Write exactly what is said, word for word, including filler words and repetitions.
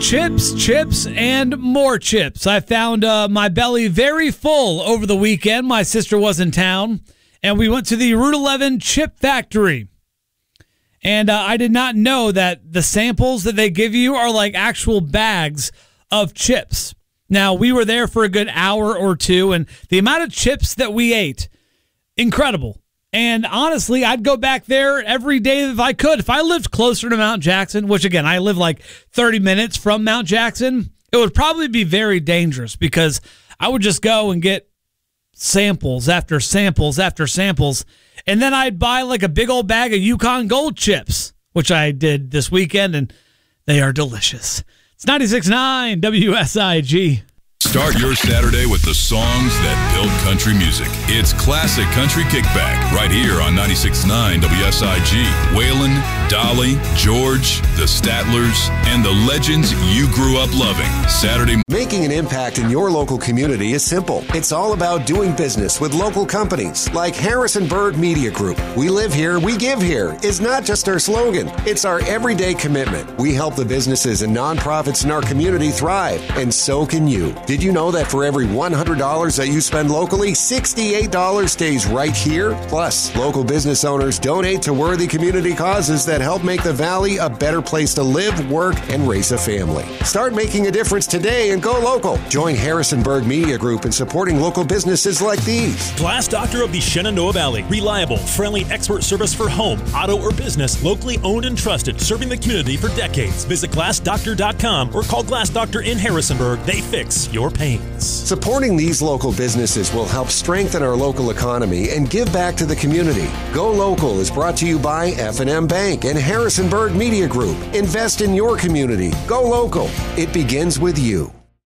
Chips, chips, and more chips. I found uh, my belly very full over the weekend. My sister was in town, and we went to the Route eleven Chip Factory. And uh, I did not know that the samples that they give you are like actual bags of chips. Now, we were there for a good hour or two, and the amount of chips that we ate, incredible. And honestly, I'd go back there every day if I could. If I lived closer to Mount Jackson, which again, I live like thirty minutes from Mount Jackson, it would probably be very dangerous because I would just go and get samples after samples after samples. And then I'd buy like a big old bag of Yukon Gold chips, which I did this weekend, and they are delicious. It's ninety-six point nine W S I G. Start your Saturday with the songs that build country music. It's Classic Country Kickback right here on ninety-six point nine W S I G. Waylon, Dolly, George, the Statlers, and the legends you grew up loving. Saturday. Making an impact in your local community is simple. It's all about doing business with local companies like Harrisonburg Media Group. We live here, we give here is not just our slogan. It's our everyday commitment. We help the businesses and nonprofits in our community thrive, and so can you. Did you know that for every one hundred dollars that you spend locally, sixty-eight dollars stays right here? Plus, local business owners donate to worthy community causes that help make the Valley a better place to live, work, and raise a family. Start making a difference today and go local. Join Harrisonburg Media Group in supporting local businesses like these. Glass Doctor of the Shenandoah Valley. Reliable, friendly expert service for home, auto, or business. Locally owned and trusted, serving the community for decades. Visit glass doctor dot com or call Glass Doctor in Harrisonburg. They fix your pains. Supporting these local businesses will help strengthen our local economy and give back to the community. Go Local is brought to you by F and M Bank and Harrisonburg Media Group. Invest in your community. Go local. It begins with you.